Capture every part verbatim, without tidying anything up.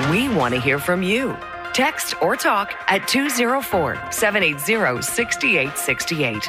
We want to hear from you. Text or talk at two oh four, seven eight zero, six eight six eight.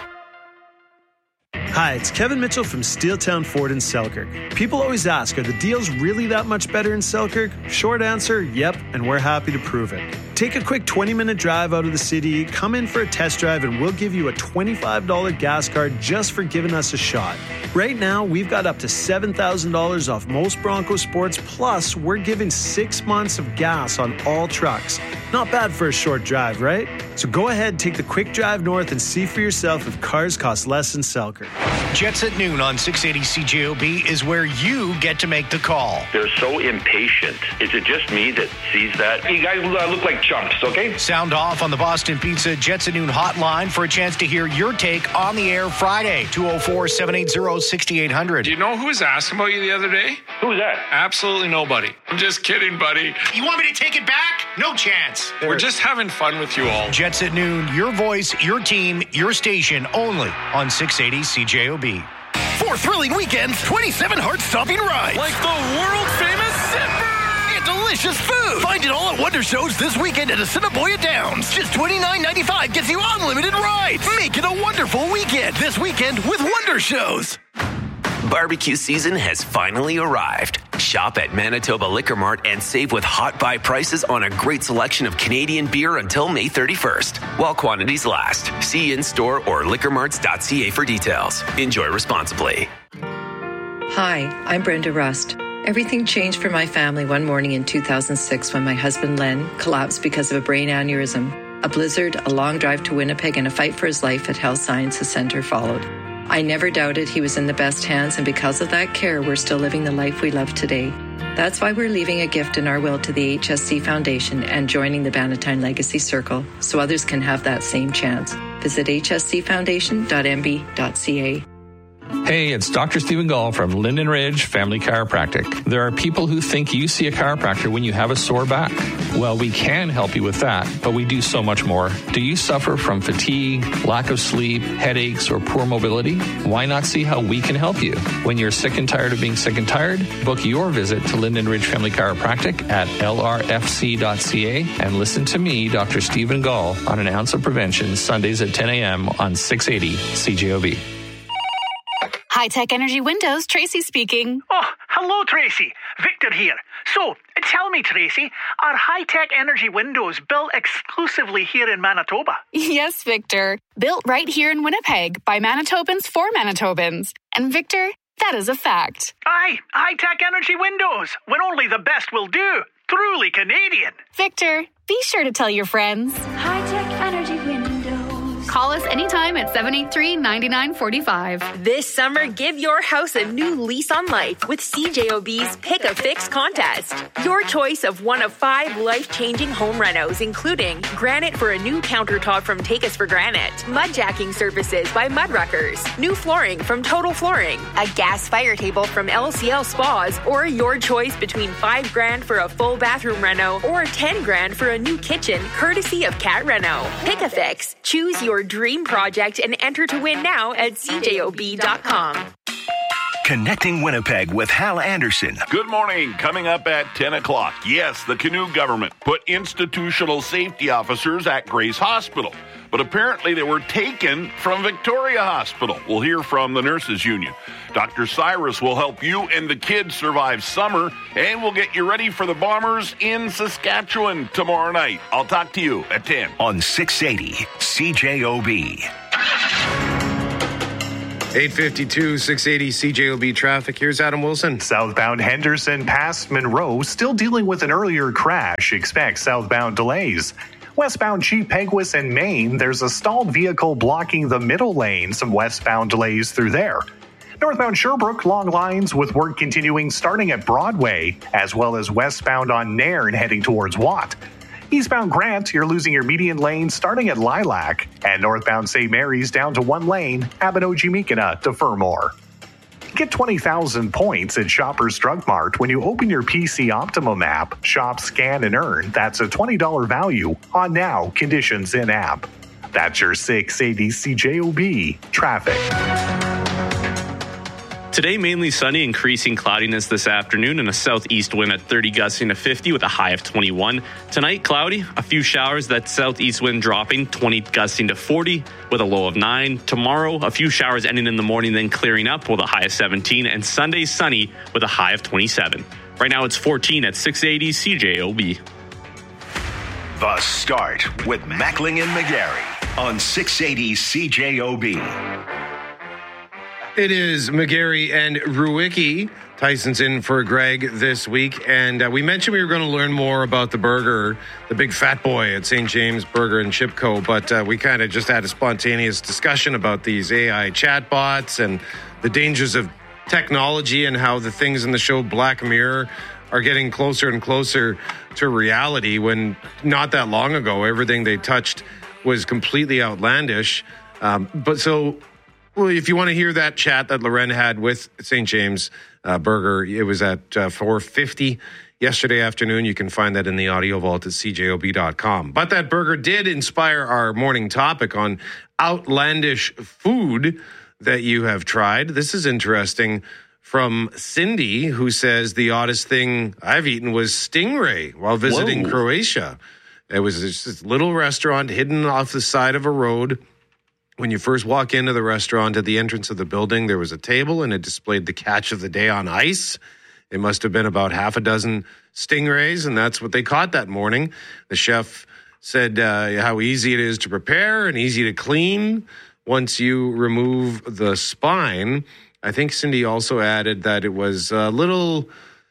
Hi, it's Kevin Mitchell from Steeltown Ford in Selkirk. People always ask, are the deals really that much better in Selkirk? Short answer, yep, and we're happy to prove it. Take a quick twenty-minute drive out of the city, come in for a test drive, and we'll give you a twenty-five dollars gas card just for giving us a shot. Right now, we've got up to seven thousand dollars off most Bronco Sports, plus we're giving six months of gas on all trucks. Not bad for a short drive, right? So go ahead, take the quick drive north and see for yourself if cars cost less in Selkirk. Jets at noon on six eighty C J O B is where you get to make the call. They're so impatient. Is it just me that sees that? You guys uh, look like chumps, okay? Sound off on the Boston Pizza Jets at noon hotline for a chance to hear your take on the air Friday. two oh four, seven eight zero, six eight zero zero. Do you know who was asking about you the other day? Who was that? Absolutely nobody. I'm just kidding, buddy. You want me to take it back? No chance. We're just having fun with you all. Jets at noon, your voice, your team, your station, only on six eighty C J O B. Four thrilling weekends, twenty-seven heart-stopping rides. Like the world-famous Zipper! And delicious food. Find it all at Wonder Shows this weekend at Assiniboia Downs. Just twenty-nine ninety-five gets you unlimited rides. Make it a wonderful weekend this weekend with Wonder Shows. Barbecue season has finally arrived. Shop at Manitoba Liquor Mart and save with hot buy prices on a great selection of Canadian beer until May thirty-first, while quantities last. See in-store or liquor marts dot c a for details. Enjoy responsibly. Hi, I'm Brenda Rust. Everything changed for my family one morning in two thousand six when my husband Len collapsed because of a brain aneurysm. A blizzard, a long drive to Winnipeg, and a fight for his life at Health Sciences Centre followed. I never doubted he was in the best hands, and because of that care, we're still living the life we love today. That's why we're leaving a gift in our will to the H S C Foundation and joining the Bannatyne Legacy Circle so others can have that same chance. Visit h s c foundation dot m b dot c a. Hey, it's Doctor Stephen Gall from Linden Ridge Family Chiropractic. There are people who think you see a chiropractor when you have a sore back. Well, we can help you with that, but we do so much more. Do you suffer from fatigue, lack of sleep, headaches, or poor mobility? Why not see how we can help you? When you're sick and tired of being sick and tired, book your visit to Linden Ridge Family Chiropractic at l r f c dot c a and listen to me, Doctor Stephen Gall, on An Ounce of Prevention, Sundays at ten a.m. on six eighty C J O B. High-Tech Energy Windows, Tracy speaking. Oh, hello, Tracy. Victor here. So, tell me, Tracy, are High-Tech Energy Windows built exclusively here in Manitoba? Yes, Victor. Built right here in Winnipeg by Manitobans for Manitobans. And Victor, that is a fact. Aye, High-Tech Energy Windows, when only the best will do. Truly Canadian. Victor, be sure to tell your friends. High-Tech Energy Windows. Call us anytime at seven eight three, nine nine four five. This summer, give your house a new lease on life with C J O B's Pick a Fix contest. Your choice of one of five life-changing home renos, including granite for a new countertop from Take Us for Granite, mudjacking services by Mudruckers, new flooring from Total Flooring, a gas fire table from L C L Spas, or your choice between five grand for a full bathroom reno or ten grand for a new kitchen, courtesy of Cat Reno. Pick a Fix. Choose your dream project and enter to win now at c j o b dot com. Connecting Winnipeg with Hal Anderson. Good morning. Coming up at ten o'clock. Yes, the Canoe government put institutional safety officers at Grace Hospital, but apparently they were taken from Victoria Hospital. We'll hear from the Nurses Union. Doctor Cyrus will help you and the kids survive summer, and we'll get you ready for the Bombers in Saskatchewan tomorrow night. I'll talk to you at ten. On six eighty C J O B. eight fifty-two, six eighty C J O B traffic. Here's Adam Wilson. Southbound Henderson past Monroe, still dealing with an earlier crash. Expect southbound delays. Westbound Chief Peguis and Maine, there's a stalled vehicle blocking the middle lane. Some westbound delays through there. Northbound Sherbrooke, long lines with work continuing starting at Broadway, as well as westbound on Nairn heading towards Watt. Eastbound Grant, you're losing your median lane starting at Lilac, and northbound Saint Mary's down to one lane, Abinogi-Meekina to Fermor. Get twenty thousand points at Shoppers Drug Mart when you open your P C Optimum app. Shop, scan, and earn. That's a twenty dollars value on now, conditions in app. That's your six eighty C J O B traffic. Today, mainly sunny, increasing cloudiness this afternoon, and a southeast wind at thirty gusting to fifty with a high of twenty-one. Tonight, cloudy, a few showers, that southeast wind dropping, twenty gusting to forty with a low of nine. Tomorrow, a few showers ending in the morning, then clearing up with a high of seventeen. And Sunday, sunny with a high of twenty-seven. Right now, it's fourteen at six eighty C J O B. The Start with Mackling and McGarry on six eighty C J O B. It is McGarry and Ruicki. Tyson's in for Greg this week. And uh, we mentioned we were going to learn more about the burger, the big fat boy at Saint James Burger and Chip Co. But uh, we kind of just had a spontaneous discussion about these A I chatbots and the dangers of technology and how the things in the show Black Mirror are getting closer and closer to reality, when not that long ago, everything they touched was completely outlandish. Um, but so... Well, if you want to hear that chat that Loren had with Saint James uh, Burger, it was at uh, four fifty yesterday afternoon. You can find that in the audio vault at C J O B dot com. But that burger did inspire our morning topic on outlandish food that you have tried. This is interesting from Cindy, who says the oddest thing I've eaten was stingray while visiting Whoa. Croatia. It was this little restaurant hidden off the side of a road. When you first walk into the restaurant, at the entrance of the building, there was a table and it displayed the catch of the day on ice. It must have been about half a dozen stingrays, and that's what they caught that morning. The chef said uh, how easy it is to prepare and easy to clean once you remove the spine. I think Cindy also added that it was a little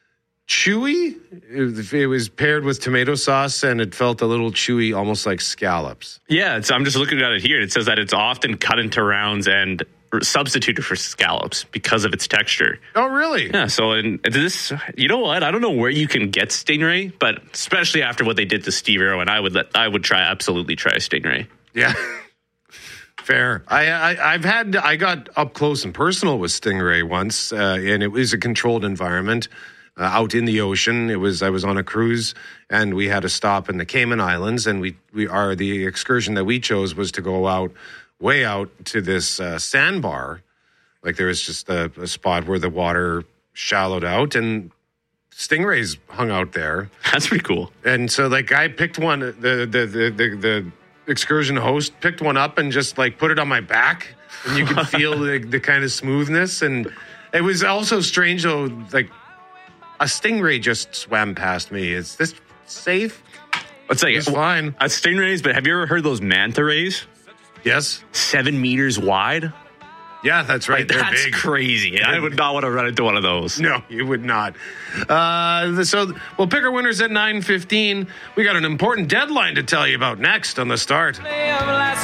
chewy. It, it was paired with tomato sauce, and it felt a little chewy, almost like scallops. Yeah, it's, I'm just looking at it here. It says that it's often cut into rounds and substituted for scallops because of its texture. Oh, really? Yeah, so in this, you know what? I don't know where you can get stingray, but especially after what they did to Steve Irwin, I would let, I would try absolutely try a stingray. Yeah. Fair. I, I, I've had, I got up close and personal with stingray once, uh, and it was a controlled environment. Uh, out in the ocean. It was I was on a cruise, and we had a stop in the Cayman Islands, and we we are the excursion that we chose was to go out way out to this uh, sandbar. Like there was just a, a spot where the water shallowed out, and stingrays hung out there. That's pretty cool. And so like I picked one. The the the the, the excursion host picked one up and just like put it on my back, and you could feel the the kind of smoothness. And it was also strange though, like. A stingray just swam past me. Is this safe? Let's say it's fine. A stingrays, but have you ever heard those manta rays? Yes. Seven meters wide? Yeah, that's right. Like, They're that's big. crazy. I would not want to run into one of those. No, you would not. Uh, so we'll pick our winners at nine fifteen. We got an important deadline to tell you about next on The Start.